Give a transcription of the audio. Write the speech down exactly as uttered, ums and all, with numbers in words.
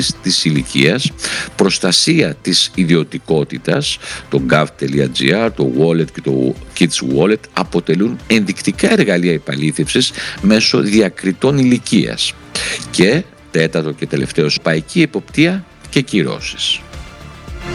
της ηλικίας, προστασία της ιδιωτικότητας, το gov.gr, το wallet και το kids wallet αποτελούν ενδεικτικά εργαλεία επαλήθευσης μέσω διακριτών ηλικίας. Και τέταρτο και τελευταίο, παϊκή εποπτεία και κυρώσεις.